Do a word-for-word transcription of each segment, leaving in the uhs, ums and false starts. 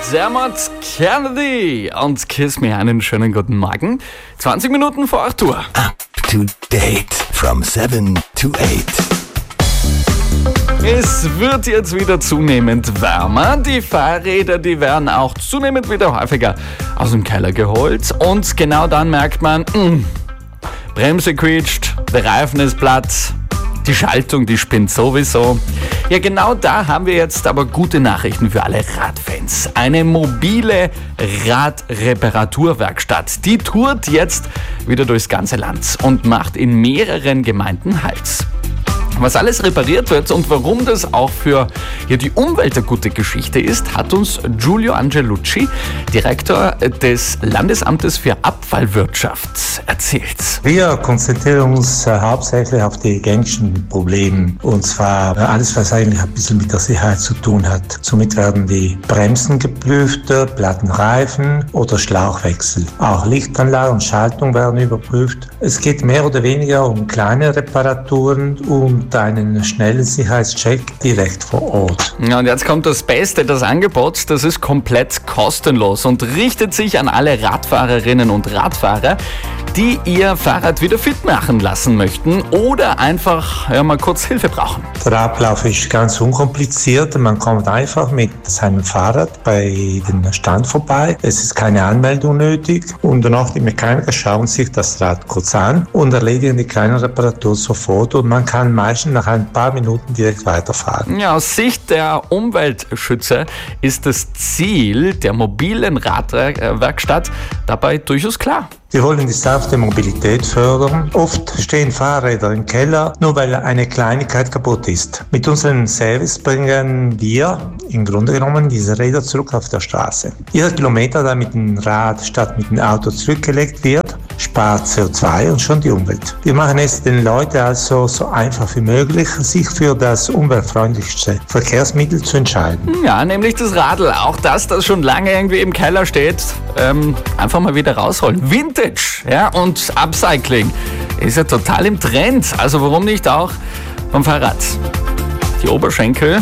Dermot Kennedy und Kiss Me, einen schönen guten Morgen. zwanzig Minuten vor acht Uhr. Up to date from seven to eight. Es wird jetzt wieder zunehmend wärmer. Die Fahrräder, die werden auch zunehmend wieder häufiger aus dem Keller geholt. Und genau dann merkt man, mh, Bremse quietscht, der Reifen ist platt, die Schaltung, die spinnt sowieso. Ja, genau da haben wir jetzt aber gute Nachrichten für alle Radfans. Eine mobile Radreparaturwerkstatt, die tourt jetzt wieder durchs ganze Land und macht in mehreren Gemeinden Halt. Was alles repariert wird und warum das auch für ja, die Umwelt eine gute Geschichte ist, hat uns Giulio Angelucci, Direktor des Landesamtes für Abfallwirtschaft, erzählt. Wir konzentrieren uns äh, hauptsächlich auf die gängigsten Probleme, und zwar äh, alles, was eigentlich ein bisschen mit der Sicherheit zu tun hat. Somit werden die Bremsen geprüft, platten Reifen oder Schlauchwechsel. Auch Lichtanlage und Schaltung werden überprüft. Es geht mehr oder weniger um kleine Reparaturen und einen schnellen Sicherheitscheck direkt vor Ort. Ja, und jetzt kommt das Beste, das Angebot, das ist komplett kostenlos und richtet sich an alle Radfahrerinnen und Radfahrer, die ihr Fahrrad wieder fit machen lassen möchten oder einfach ja, mal kurz Hilfe brauchen. Der Ablauf ist ganz unkompliziert. Man kommt einfach mit seinem Fahrrad bei dem Stand vorbei. Es ist keine Anmeldung nötig und danach die Mechaniker schauen sich das Rad kurz an und erledigen die kleine Reparatur sofort und man kann meistens nach ein paar Minuten direkt weiterfahren. Ja, aus Sicht der Umweltschützer ist das Ziel der mobilen Radwerkstatt dabei durchaus klar. Wir wollen die sanfte Mobilität fördern. Oft stehen Fahrräder im Keller, nur weil eine Kleinigkeit kaputt ist. Mit unserem Service bringen wir im Grunde genommen diese Räder zurück auf der Straße. Jeder Kilometer, der mit dem Rad statt mit dem Auto zurückgelegt wird, spart C O zwei und schon die Umwelt. Wir machen es den Leuten also so einfach wie möglich, sich für das umweltfreundlichste Verkehrsmittel zu entscheiden. Ja, nämlich das Radl. Auch das, das schon lange irgendwie im Keller steht, ähm, einfach mal wieder rausholen. Vintage, ja, und Upcycling ist ja total im Trend. Also warum nicht auch beim Fahrrad? Die Oberschenkel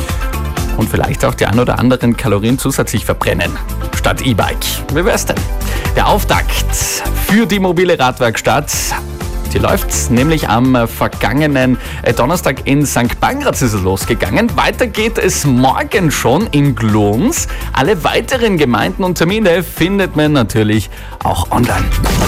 und vielleicht auch die ein oder anderen Kalorien zusätzlich verbrennen statt E-Bike. Wie wär's denn? Der Auftakt für die mobile Radwerkstatt, die läuft nämlich am vergangenen Donnerstag in Sankt Pankraz ist es losgegangen. Weiter geht es morgen schon in Glons. Alle weiteren Gemeinden und Termine findet man natürlich auch online.